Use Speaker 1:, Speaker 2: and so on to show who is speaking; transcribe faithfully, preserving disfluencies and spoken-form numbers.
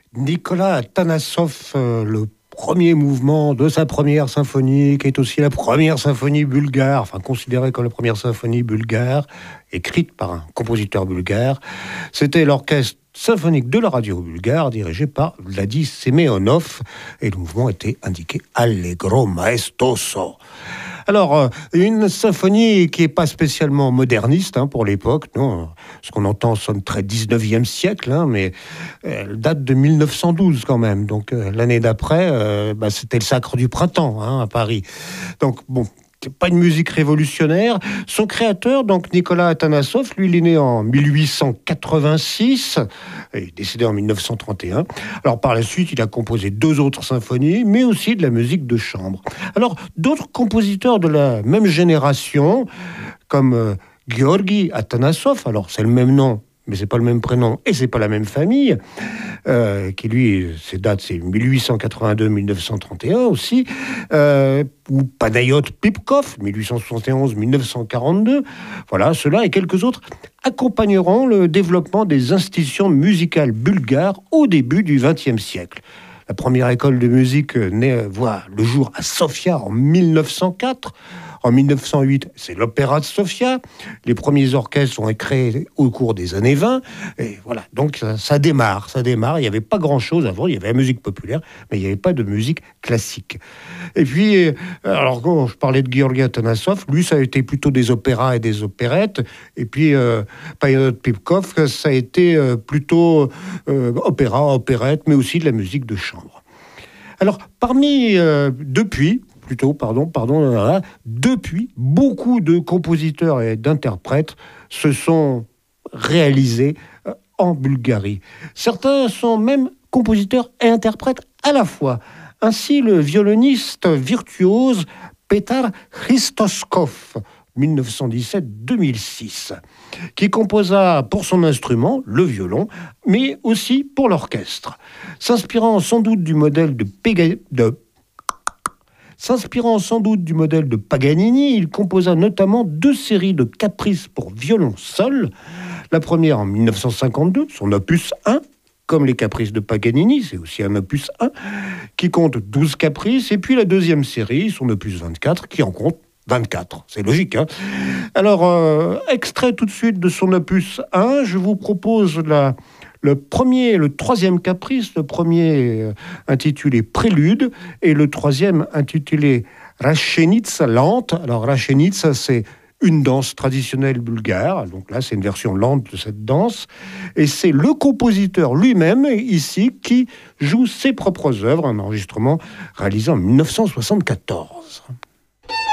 Speaker 1: Nicolas Atanassov, euh, le premier mouvement de sa première symphonie, qui est aussi la première symphonie bulgare, enfin considérée comme la première symphonie bulgare, écrite par un compositeur bulgare. C'était l'orchestre symphonique de la radio bulgare, dirigé par Vladis Semyonov, et le mouvement était indiqué Allegro maestoso. Alors, euh, une symphonie qui n'est pas spécialement moderniste hein, pour l'époque, non. Ce qu'on entend sonne très dix-neuvième siècle, hein, mais elle date de mille neuf cent douze quand même. Donc euh, l'année d'après, euh, bah, c'était le Sacre du Printemps hein, à Paris. Donc bon, c'est pas une musique révolutionnaire. Son créateur, donc Nicolas Atanassov, lui, il est né en mille huit cent quatre-vingt-six, il est décédé en mille neuf cent trente et un. Alors par la suite, il a composé deux autres symphonies, mais aussi de la musique de chambre. Alors d'autres compositeurs de la même génération, comme euh, Georgi Atanassov, alors c'est le même nom, mais c'est pas le même prénom et c'est pas la même famille, euh, qui lui, ses dates, c'est mille huit cent quatre-vingt-deux à mille neuf cent trente et un aussi, euh, ou Panayot Pipkov, mille huit cent soixante et onze à mille neuf cent quarante-deux. Voilà, ceux-là et quelques autres accompagneront le développement des institutions musicales bulgares au début du vingtième siècle. La première école de musique naît, voit le jour à Sofia en mille neuf cent quatre. En mille neuf cent huit, c'est l'Opéra de Sofia. Les premiers orchestres sont créés au cours des années vingt. Et voilà, donc ça, ça démarre, ça démarre. Il n'y avait pas grand-chose avant. Il y avait la musique populaire, mais il n'y avait pas de musique classique. Et puis, alors quand je parlais de Georgi Atanassov, lui, ça a été plutôt des opéras et des opérettes. Et puis, euh, Panayot Pipkov, ça a été euh, plutôt euh, opéra, opérette, mais aussi de la musique de chambre. Alors, parmi, euh, depuis... Plutôt, pardon, pardon, là, depuis, beaucoup de compositeurs et d'interprètes se sont réalisés euh, en Bulgarie. Certains sont même compositeurs et interprètes à la fois. Ainsi, le violoniste virtuose Petar Hristoskov, mille neuf cent dix-sept à deux mille six, qui composa pour son instrument, le violon, mais aussi pour l'orchestre. S'inspirant sans doute du modèle de, Pega- de S'inspirant sans doute du modèle de Paganini, il composa notamment deux séries de caprices pour violon seul. La première en mille neuf cent cinquante-deux, son opus un, comme les caprices de Paganini, c'est aussi un opus un, qui compte douze caprices. Et puis la deuxième série, son opus vingt-quatre, qui en compte vingt-quatre. C'est logique, hein. Alors, euh, extrait tout de suite de son opus un, je vous propose la... Le premier et le troisième caprice, le premier euh, intitulé Prélude et le troisième intitulé Rachenitsa lente. Alors Rachenitsa, c'est une danse traditionnelle bulgare, donc là c'est une version lente de cette danse, et c'est le compositeur lui-même ici qui joue ses propres œuvres, un enregistrement réalisé en mille neuf cent soixante-quatorze.